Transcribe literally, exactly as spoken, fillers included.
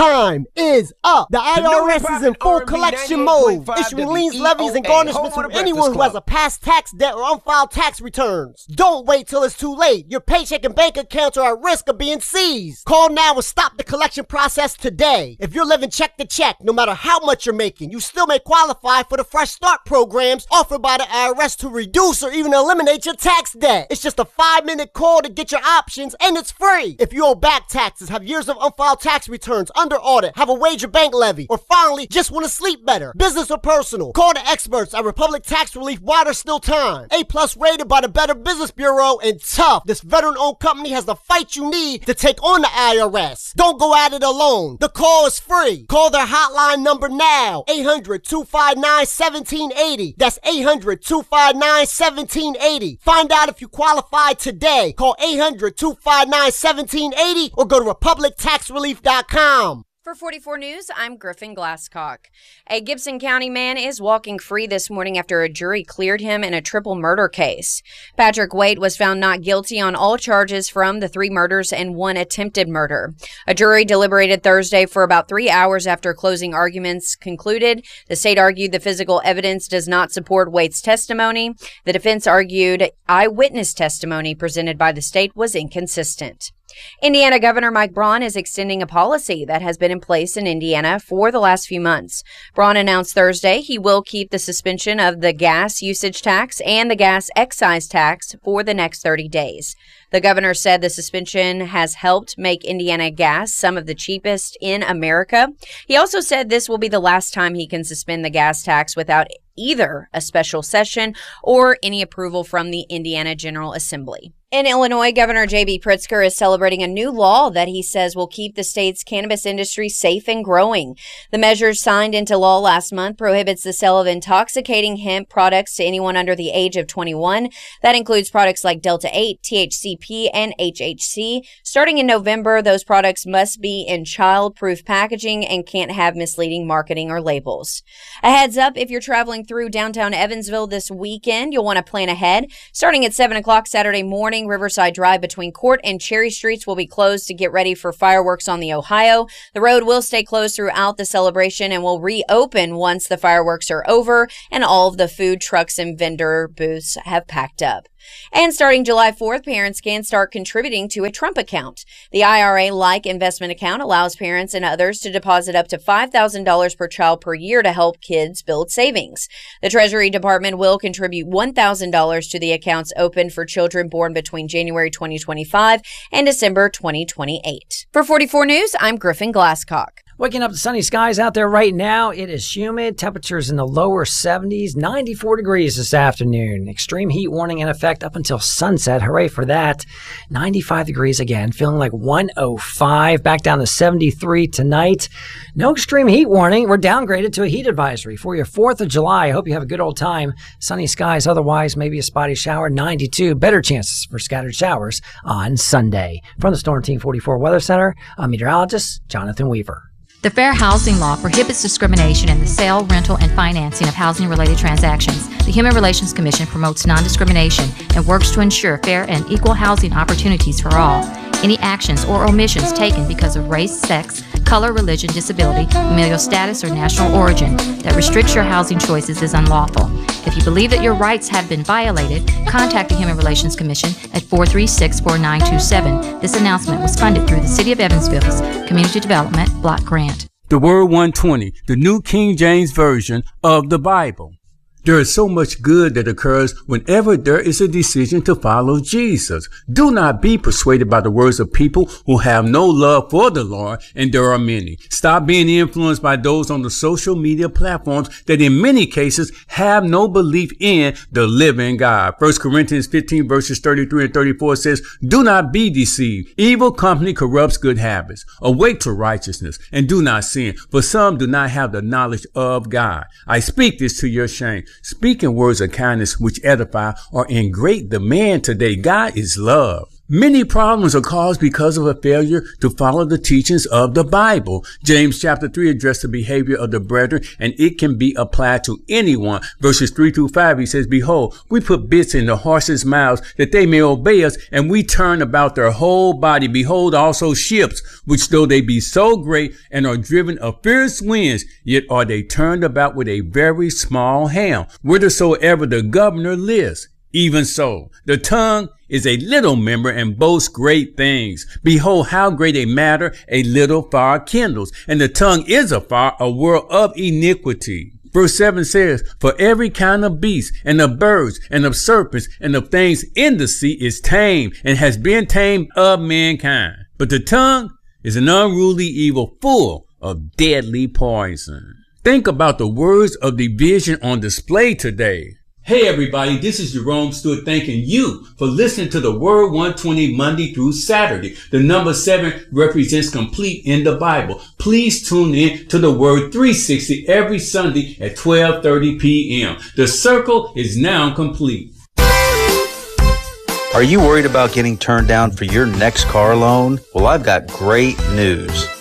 Time is up. The I R S is in full collection mode, issuing liens, levies, and garnishments from anyone who has a past tax debt or unfiled tax returns. Don't wait till it's too late. Your paycheck and bank accounts are at risk of being seized. Call now and stop the collection process today. If you're living check to check, no matter how much you're making, you still may qualify for the Fresh Start programs offered by the I R S to reduce or even eliminate your tax debt. It's just a five-minute call to get your options, and it's free. If you owe back taxes, have years of unfiled tax returns, under audit, have a wage or bank levy, or finally just want to sleep better, business or personal, call the experts at Republic Tax Relief while there's still time. A-plus rated by the Better Business Bureau, and tough. This veteran-owned company has the fight you need to take on the I R S. Don't go at it alone. The call is free. Call their hotline number now, eight hundred, two five nine, one seven eight zero. That's eight hundred, two five nine, one seven eight zero. Find out if you qualify today. Call eight hundred, two five nine, one seven eight zero or go to republic tax relief dot com. For forty-four News, I'm Griffin Glasscock. A Gibson County man is walking free this morning after a jury cleared him in a triple murder case. Patrick Waite was found not guilty on all charges from the three murders and one attempted murder. A jury deliberated Thursday for about three hours after closing arguments concluded. The state argued the physical evidence does not support Waite's testimony. The defense argued eyewitness testimony presented by the state was inconsistent. Indiana Governor Mike Braun is extending a policy that has been in place in Indiana for the last few months. Braun announced Thursday he will keep the suspension of the gas usage tax and the gas excise tax for the next thirty days. The governor said the suspension has helped make Indiana gas some of the cheapest in America. He also said this will be the last time he can suspend the gas tax without either a special session or any approval from the Indiana General Assembly. In Illinois, Governor J B Pritzker is celebrating a new law that he says will keep the state's cannabis industry safe and growing. The measure signed into law last month prohibits the sale of intoxicating hemp products to anyone under the age of twenty-one. That includes products like Delta eight, T H C P, and H H C. Starting in November, those products must be in child-proof packaging and can't have misleading marketing or labels. A heads up, if you're traveling through downtown Evansville this weekend, you'll want to plan ahead. Starting at seven o'clock Saturday morning, Riverside Drive between Court and Cherry Streets will be closed to get ready for fireworks on the Ohio. The road will stay closed throughout the celebration and will reopen once the fireworks are over and all of the food trucks and vendor booths have packed up. And starting July fourth, parents can start contributing to a Trump account. The I R A-like investment account allows parents and others to deposit up to five thousand dollars per child per year to help kids build savings. The Treasury Department will contribute one thousand dollars to the accounts opened for children born between January twenty twenty-five and December twenty twenty-eight. For forty-four News, I'm Griffin Glasscock. Waking up to sunny skies out there right now. It is humid. Temperatures in the lower seventies, ninety-four degrees this afternoon. Extreme heat warning in effect up until sunset. Hooray for that. ninety-five degrees again. Feeling like one oh five. Back down to seventy-three tonight. No extreme heat warning. We're downgraded to a heat advisory for your fourth of July. I hope you have a good old time. Sunny skies. Otherwise, maybe a spotty shower. ninety-two. Better chances for scattered showers on Sunday. From the Storm Team forty-four Weather Center, I'm meteorologist Jonathan Weaver. The Fair Housing Law prohibits discrimination in the sale, rental, and financing of housing-related transactions. The Human Relations Commission promotes non-discrimination and works to ensure fair and equal housing opportunities for all. Any actions or omissions taken because of race, sex, color, religion, disability, familial status, or national origin that restricts your housing choices is unlawful. If you believe that your rights have been violated, contact the Human Relations Commission at four three six, four nine two seven. This announcement was funded through the City of Evansville's Community Development Block Grant. The Word one twenty, the New King James Version of the Bible. There is so much good that occurs whenever there is a decision to follow Jesus. Do not be persuaded by the words of people who have no love for the Lord, and there are many. Stop being influenced by those on the social media platforms that in many cases have no belief in the living God. First Corinthians fifteen verses thirty-three and thirty-four says, do not be deceived. Evil company corrupts good habits. Awake to righteousness and do not sin, for some do not have the knowledge of God. I speak this to your shame. Speaking words of kindness which edify are in great demand today. God is love. Many problems are caused because of a failure to follow the teachings of the Bible. James chapter three addressed the behavior of the brethren, and it can be applied to anyone. Verses three through five, he says, Behold, we put bits in the horses' mouths that they may obey us, and we turn about their whole body. Behold also ships, which though they be so great and are driven of fierce winds, yet are they turned about with a very small helm, whithersoever the governor lists. Even so, the tongue is a little member and boasts great things. Behold, how great a matter a little fire kindles, and the tongue is a fire, a world of iniquity. Verse seven says, For every kind of beast, and of birds, and of serpents, and of things in the sea is tamed, and has been tamed of mankind. But the tongue is an unruly evil, full of deadly poison. Think about the words of division on display today. Hey everybody, this is Jerome Stewart thanking you for listening to the Word one twenty Monday through Saturday. The number seven represents complete in the Bible. Please tune in to the Word three sixty every Sunday at twelve thirty p.m. The circle is now complete. Are you worried about getting turned down for your next car loan? Well, I've got great news.